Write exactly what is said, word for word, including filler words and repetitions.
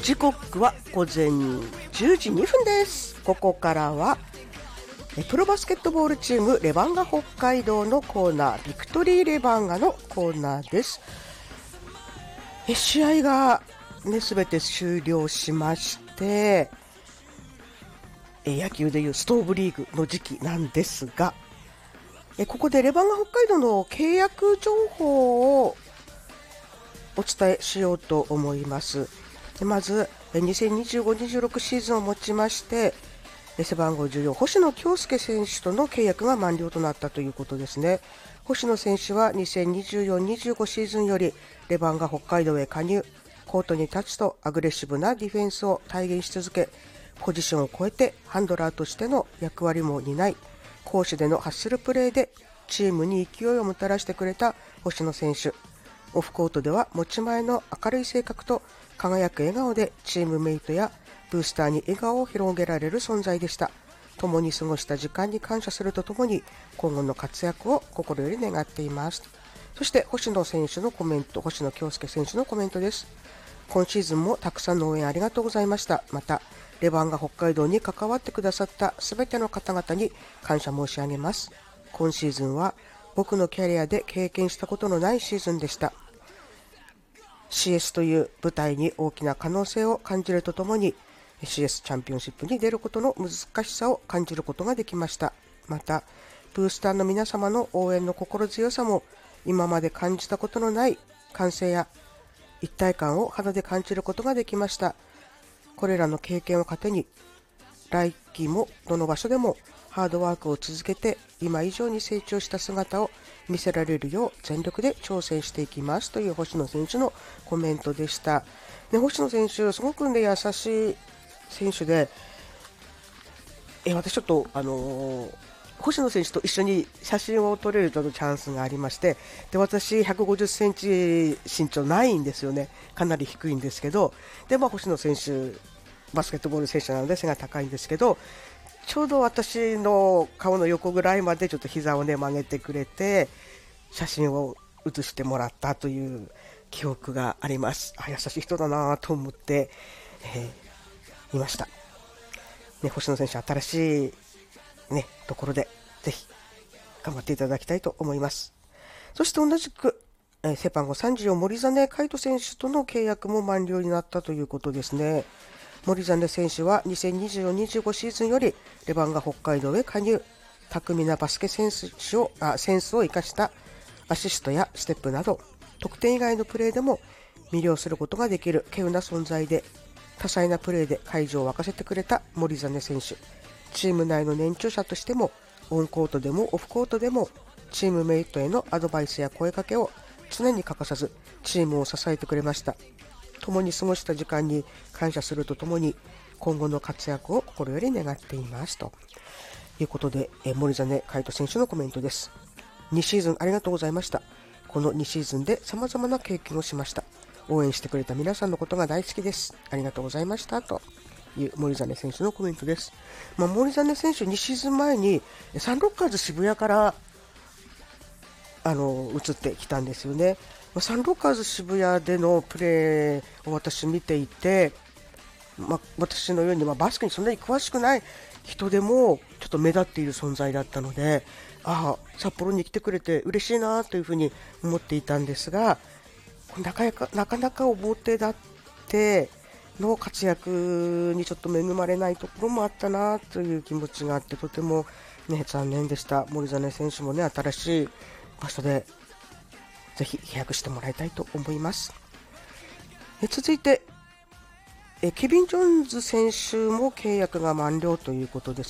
時刻は午前じゅうじにふんです。ここからはプロバスケットボールチームレバンガ北海道のコーナー、ビクトリーレバンガのコーナーです。え試合が、ね、全て終了しまして、え野球でいうストーブリーグの時期なんですが、えここでレバンガ北海道の契約情報をお伝えしようと思います。でまず にせんにじゅうごにじゅうろく シーズンをもちまして背番号じゅうよん星野恭介選手との契約が満了となったということですね。星野選手はにせんにじゅうよんにじゅうご シーズンよりレバンガ北海道へ加入。コートに立つとアグレッシブなディフェンスを体現し続け、ポジションを超えてハンドラーとしての役割も担い、攻守でのハッスルプレーでチームに勢いをもたらしてくれた星野選手。オフコートでは持ち前の明るい性格と輝く笑顔でチームメイトやブースターに笑顔を広げられる存在でした。共に過ごした時間に感謝するとともに今後の活躍を心より願っています。そして星野選手のコメント、星野恭介選手のコメントです。今シーズンもたくさんの応援ありがとうございました。またレバンガ北海道に関わってくださったすべての方々に感謝申し上げます。今シーズンは僕のキャリアで経験したことのないシーズンでした。シーエス という舞台に大きな可能性を感じるとともに シーエス チャンピオンシップに出ることの難しさを感じることができました。またブースターの皆様の応援の心強さも今まで感じたことのない歓声や一体感を肌で感じることができました。これらの経験を糧に来季もどの場所でもハードワークを続けて今以上に成長した姿を見せられるよう全力で挑戦していきますという星野選手のコメントでした。ね、星野選手すごく、ね、優しい選手で、え私ちょっとあのー、星野選手と一緒に写真を撮れるチャンスがありまして、で私ひゃくごじゅっセンチ身長ないんですよね。かなり低いんですけど、で、まあ、星野選手バスケットボール選手なので背が高いんですけど、ちょうど私の顔の横ぐらいまでちょっと膝をね曲げてくれて写真を写してもらったという記憶があります。あ、優しい人だなと思って、えー、いました、ね、星野選手新しい、ね、ところでぜひ頑張っていただきたいと思います。そして同じく、えー、背番号さんじゅうよん森実海斗選手との契約も満了になったということですね。森実選手はにせんにじゅうよんにじゅうご シーズンよりレバンガ北海道へ加入。巧みなバスケセンスをあセンスを生かしたアシストやステップなど得点以外のプレーでも魅了することができる稀有な存在で、多彩なプレーで会場を沸かせてくれた森実選手。チーム内の年長者としてもオンコートでもオフコートでもチームメイトへのアドバイスや声かけを常に欠かさずチームを支えてくれました。共に過ごした時間に感謝するとともに今後の活躍を心より願っていますということで、え森実海斗選手のコメントです。にシーズンありがとうございました。このにシーズンで様々な経験をしました。応援してくれた皆さんのことが大好きです。ありがとうございましたという森実選手のコメントです。まあ、森実選手にシーズン前にサンロッカーズ渋谷からあの移ってきたんですよね。サンロッカーズ渋谷でのプレーを私見ていて、まあ、私のように、まあ、バスケにそんなに詳しくない人でもちょっと目立っている存在だったので、ああ札幌に来てくれて嬉しいなというふうに思っていたんですが、なかなかなかなか表立っての活躍にちょっと恵まれないところもあったなという気持ちがあって、とても、ね、残念でした。森実選手も、ね、新しい場所でぜひ契約してもらいたいと思います。え続いてえケビン・ジョーンズ選手も契約が満了ということです